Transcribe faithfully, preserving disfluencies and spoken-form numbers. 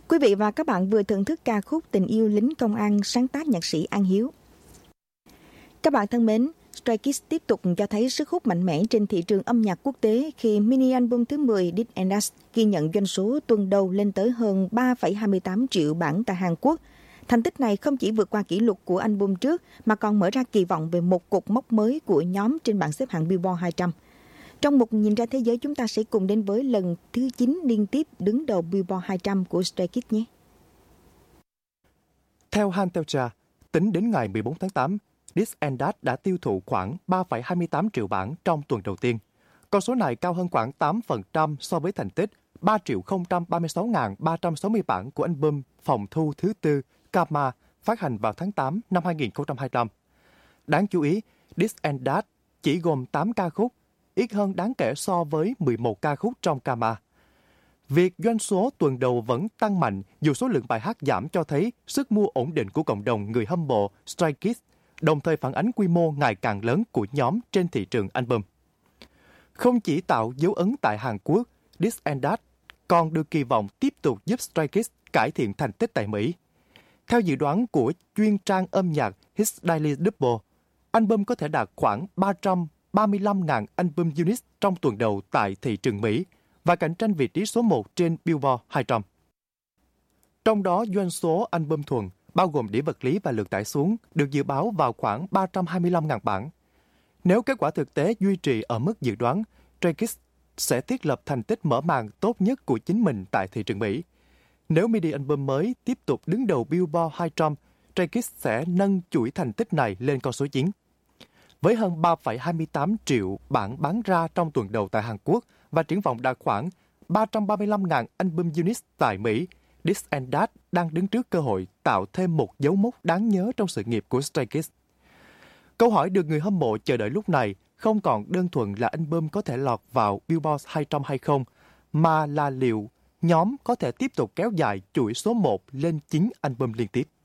Quý vị và các bạn vừa thưởng thức ca khúc Tình yêu lính công an sáng tác nhạc sĩ An Hiếu. Các bạn thân mến, Stray Kids tiếp tục cho thấy sức hút mạnh mẽ trên thị trường âm nhạc quốc tế khi mini album thứ mười This and That ghi nhận doanh số tuần đầu lên tới hơn ba phẩy hai mươi tám triệu bản tại Hàn Quốc. Thành tích này không chỉ vượt qua kỷ lục của album trước mà còn mở ra kỳ vọng về một cột mốc mới của nhóm trên bảng xếp hạng Billboard hai trăm. Trong một nhìn ra thế giới, chúng ta sẽ cùng đến với lần thứ chín liên tiếp đứng đầu Billboard hai trăm của Stray Kids nhé. Theo Hantelcha, tính đến ngày mười bốn tháng tám, This and That đã tiêu thụ khoảng ba phẩy hai mươi tám triệu bản trong tuần đầu tiên. Con số này cao hơn khoảng tám phần trăm so với thành tích ba triệu không trăm ba mươi sáu nghìn ba trăm sáu mươi bản của album phòng thu thứ tư Karma phát hành vào tháng tám năm hai nghìn không trăm hai mươi lăm. Đáng chú ý, This and That chỉ gồm tám ca khúc, ít hơn đáng kể so với mười một ca khúc trong Karma. Việc doanh số tuần đầu vẫn tăng mạnh dù số lượng bài hát giảm cho thấy sức mua ổn định của cộng đồng người hâm mộ Stray Kids, đồng thời phản ánh quy mô ngày càng lớn của nhóm trên thị trường album. Không chỉ tạo dấu ấn tại Hàn Quốc, This and That còn được kỳ vọng tiếp tục giúp Stray Kids cải thiện thành tích tại Mỹ. Theo dự đoán của chuyên trang âm nhạc Hits Daily Double, album có thể đạt khoảng ba trăm ba mươi lăm nghìn album units trong tuần đầu tại thị trường Mỹ và cạnh tranh vị trí số một trên Billboard hai trăm. Trong đó, doanh số album thuần, bao gồm đĩa vật lý và lượt tải xuống, được dự báo vào khoảng ba trăm hai mươi lăm nghìn bản. Nếu kết quả thực tế duy trì ở mức dự đoán, Stray Kids sẽ thiết lập thành tích mở màn tốt nhất của chính mình tại thị trường Mỹ. Nếu mini album mới tiếp tục đứng đầu Billboard hai trăm, Stray Kids sẽ nâng chuỗi thành tích này lên con số chín. Với hơn ba phẩy hai mươi tám triệu bản bán ra trong tuần đầu tại Hàn Quốc và triển vọng đạt khoảng ba trăm ba mươi lăm nghìn album units tại Mỹ, This and That đang đứng trước cơ hội tạo thêm một dấu mốc đáng nhớ trong sự nghiệp của Stray Kids. Câu hỏi được người hâm mộ chờ đợi lúc này không còn đơn thuần là album có thể lọt vào Billboard hai trăm hay không, mà là liệu nhóm có thể tiếp tục kéo dài chuỗi số một lên chín album liên tiếp.